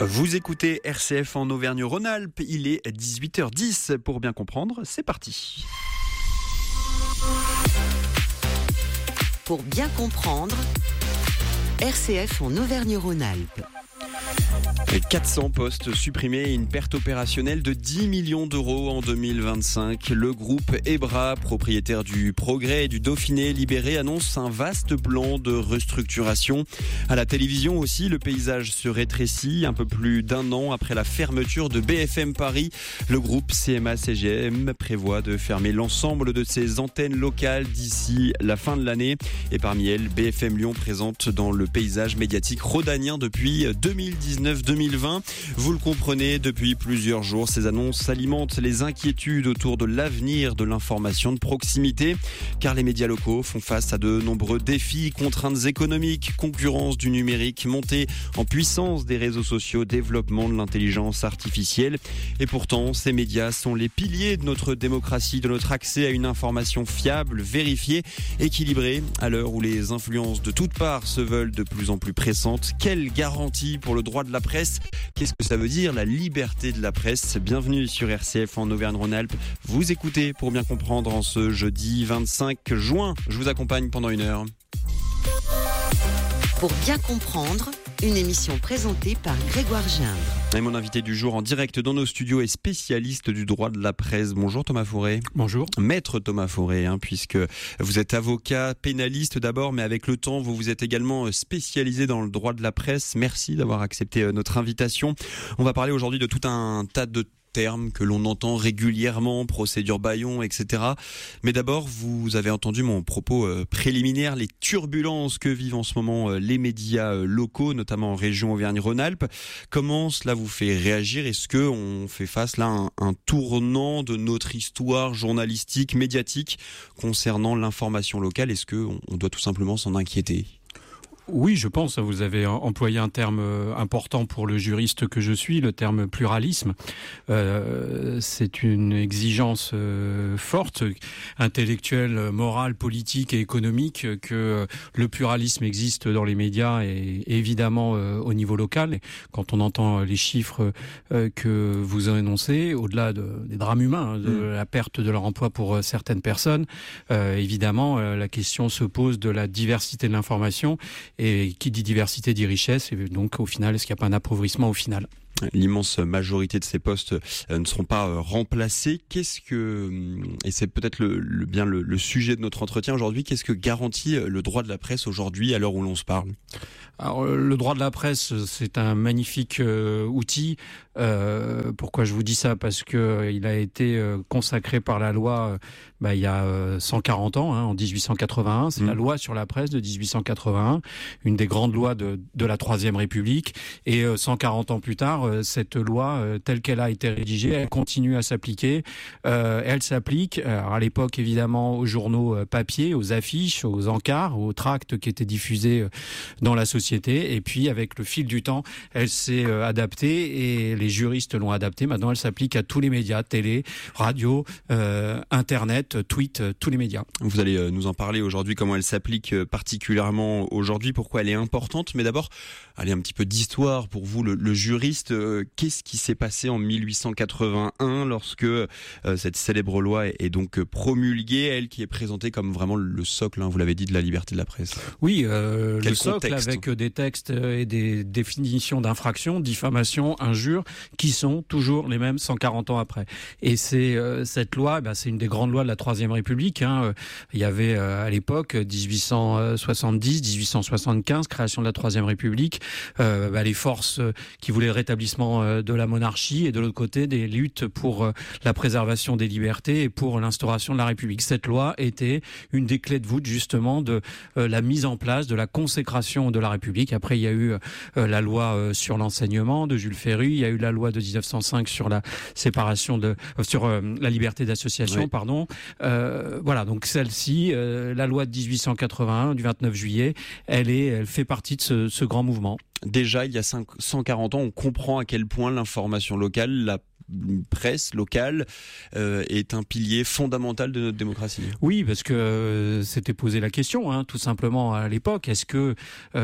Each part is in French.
Vous écoutez RCF en Auvergne-Rhône-Alpes, il est 18h10. Pour bien comprendre, c'est parti. Pour bien comprendre, RCF en Auvergne-Rhône-Alpes. 400 postes supprimés et une perte opérationnelle de 10 millions d'euros en 2025. Le groupe EBRA, propriétaire du Progrès et du Dauphiné libéré, annonce un vaste plan de restructuration. À la télévision aussi, le paysage se rétrécit. Un peu plus d'un an après la fermeture de BFM Paris, le groupe CMA-CGM prévoit de fermer l'ensemble de ses antennes locales d'ici la fin de l'année. Et parmi elles, BFM Lyon présente dans le paysage médiatique rhodanien depuis 2019-2020. Vous le comprenez, depuis plusieurs jours, ces annonces alimentent les inquiétudes autour de l'avenir de l'information de proximité, car les médias locaux font face à de nombreux défis, contraintes économiques, concurrence du numérique, montée en puissance des réseaux sociaux, développement de l'intelligence artificielle. Et pourtant, ces médias sont les piliers de notre démocratie, de notre accès à une information fiable, vérifiée, équilibrée. À l'heure où les influences de toutes parts se veulent de plus en plus pressantes, quelle garantie pour le droit de la presse ? Qu'est-ce que ça veut dire, la liberté de la presse ? Bienvenue sur RCF en Auvergne-Rhône-Alpes. Vous écoutez pour bien comprendre en ce jeudi 25 juin. Je vous accompagne pendant 1 heure. Pour bien comprendre, une émission présentée par Grégoire Gindre. Et mon invité du jour en direct dans nos studios est spécialiste du droit de la presse. Bonjour Thomas Fauré. Bonjour. Maître Thomas Fauré, puisque vous êtes avocat pénaliste d'abord, mais avec le temps, vous êtes également spécialisé dans le droit de la presse. Merci d'avoir accepté notre invitation. On va parler aujourd'hui de tout un tas de termes que l'on entend régulièrement, procédure bâillon, etc. Mais d'abord, vous avez entendu mon propos préliminaire, les turbulences que vivent en ce moment les médias locaux, notamment en région Auvergne-Rhône-Alpes. Comment cela vous fait réagir ? Est-ce qu'on fait face là à un tournant de notre histoire journalistique, médiatique concernant l'information locale ? Est-ce qu'on doit tout simplement s'en inquiéter ? Oui, je pense. Vous avez employé un terme important pour le juriste que je suis, le terme pluralisme. C'est une exigence forte, intellectuelle, morale, politique et économique, que le pluralisme existe dans les médias et évidemment au niveau local. Et quand on entend les chiffres que vous énoncez, au-delà des drames humains, de la perte de leur emploi pour certaines personnes, évidemment, la question se pose de la diversité de l'information. Et qui dit diversité dit richesse, et donc au final, est-ce qu'il n'y a pas un appauvrissement au final ? L'immense majorité de ces postes ne seront pas remplacés. Qu'est-ce que, et c'est peut-être le sujet de notre entretien aujourd'hui, qu'est-ce que garantit le droit de la presse aujourd'hui à l'heure où l'on se parle ? Alors, le droit de la presse, c'est un magnifique outil. Pourquoi je vous dis ça ? Parce que il a été consacré par la loi il y a 140 ans, en 1881. C'est la loi sur la presse de 1881, une des grandes lois de la Troisième République. Et 140 ans plus tard, cette loi, telle qu'elle a été rédigée, elle continue à s'appliquer. Elle s'applique, à l'époque évidemment, aux journaux papier, aux affiches, aux encarts, aux tracts qui étaient diffusés dans la société. Et puis, avec le fil du temps, elle s'est adaptée et les juristes l'ont adaptée. Maintenant, elle s'applique à tous les médias, télé, radio, Internet, tweet, tous les médias. Vous allez nous en parler aujourd'hui, comment elle s'applique particulièrement aujourd'hui, pourquoi elle est importante. Mais d'abord, allez, un petit peu d'histoire pour vous, le juriste. Qu'est-ce qui s'est passé en 1881 lorsque cette célèbre loi est donc promulguée, elle qui est présentée comme vraiment le socle, vous l'avez dit, de la liberté de la presse ? Oui, le socle contexte ? avec des textes et des définitions d'infraction, diffamation, injure, qui sont toujours les mêmes 140 ans après. Et c'est cette loi, c'est une des grandes lois de la Troisième République. Il y avait à l'époque 1870, 1875, création de la Troisième République, les forces qui voulaient le rétablissement de la monarchie et de l'autre côté des luttes pour la préservation des libertés et pour l'instauration de la République. Cette loi était une des clés de voûte justement de la mise en place de la consécration de la République. Après, il y a eu la loi sur l'enseignement de Jules Ferry, il y a eu la loi de 1905 sur la séparation sur la liberté d'association, oui. Voilà, donc celle-ci, la loi de 1881 du 29 juillet, elle fait partie de ce grand mouvement. Déjà, il y a 140 ans, on comprend à quel point l'information locale, presse locale est un pilier fondamental de notre démocratie. Oui, parce que c'était posé la question, tout simplement à l'époque. Est-ce que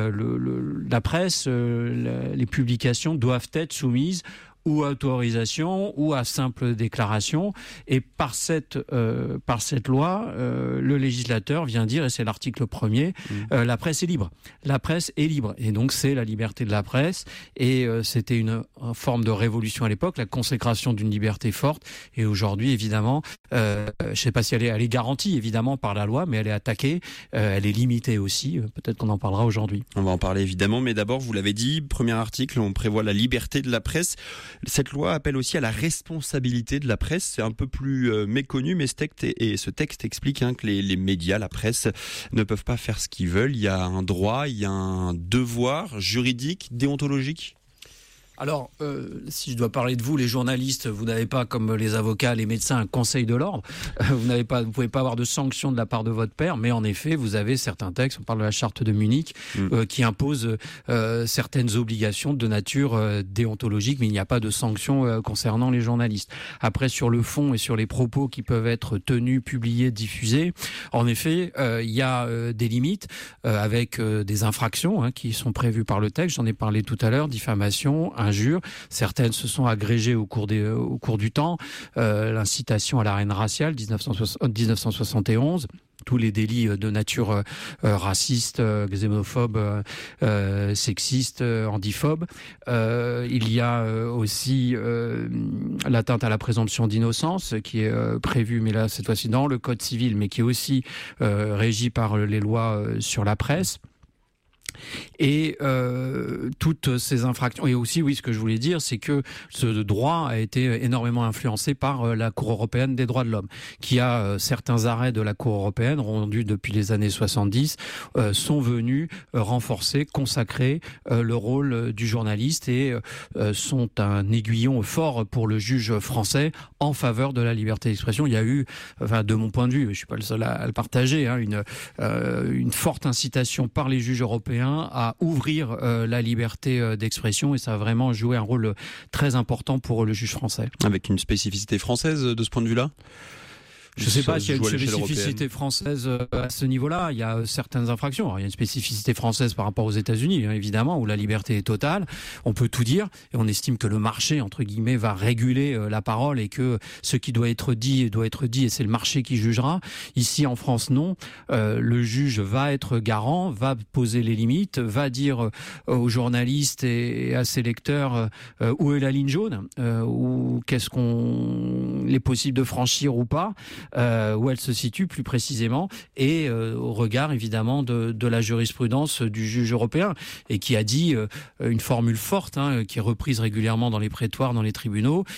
la presse, les publications doivent être soumises ou à autorisation ou à simple déclaration, et par cette loi, le législateur vient dire, et c'est l'article 1er, la presse est libre. La presse est libre, et donc c'est la liberté de la presse, et c'était une forme de révolution à l'époque, la consécration d'une liberté forte, et aujourd'hui, évidemment, je ne sais pas si elle est garantie, évidemment, par la loi, mais elle est attaquée, elle est limitée aussi, peut-être qu'on en parlera aujourd'hui. On va en parler évidemment, mais d'abord, vous l'avez dit, premier article, on prévoit la liberté de la presse. Cette loi appelle aussi à la responsabilité de la presse. C'est un peu plus méconnu, mais ce texte explique que les médias, la presse, ne peuvent pas faire ce qu'ils veulent. Il y a un droit, il y a un devoir juridique, déontologique. Alors, si je dois parler de vous, les journalistes, vous n'avez pas, comme les avocats, les médecins, un conseil de l'ordre. Vous pouvez pas avoir de sanctions de la part de votre père, mais en effet, vous avez certains textes, on parle de la charte de Munich, qui impose certaines obligations de nature déontologique, mais il n'y a pas de sanctions concernant les journalistes. Après, sur le fond et sur les propos qui peuvent être tenus, publiés, diffusés, en effet, il y a des limites avec des infractions qui sont prévues par le texte. J'en ai parlé tout à l'heure, diffamation, injures. Certaines se sont agrégées au cours du temps. L'incitation à la haine raciale, 1971. Tous les délits de nature raciste, xénophobe, sexiste, handiphobe. Il y a aussi l'atteinte à la présomption d'innocence qui est prévue, mais là cette fois-ci dans le Code civil, mais qui est aussi régi par les lois sur la presse. Et toutes ces infractions, et aussi oui, ce que je voulais dire, c'est que ce droit a été énormément influencé par la Cour européenne des droits de l'homme, qui a certains arrêts de la Cour européenne rendus depuis les années 70 sont venus renforcer, consacrer le rôle du journaliste et sont un aiguillon fort pour le juge français en faveur de la liberté d'expression. Il y a eu, de mon point de vue, je suis pas le seul à le partager, une forte incitation par les juges européens à ouvrir la liberté d'expression, et ça a vraiment joué un rôle très important pour le juge français. Avec une spécificité française de ce point de vue-là ? Je ne sais pas s'il y a une spécificité française à ce niveau-là. Il y a certaines infractions. Alors, il y a une spécificité française par rapport aux États-Unis, évidemment, où la liberté est totale. On peut tout dire et on estime que le marché, entre guillemets, va réguler la parole et que ce qui doit être dit et c'est le marché qui jugera. Ici, en France, non. Le juge va être garant, va poser les limites, va dire aux journalistes et à ses lecteurs où est la ligne jaune, ou qu'est-ce qu'on est possible de franchir ou pas. Où elle se situe plus précisément, et au regard évidemment de la jurisprudence du juge européen, et qui a dit une formule forte qui est reprise régulièrement dans les prétoires, dans les tribunaux,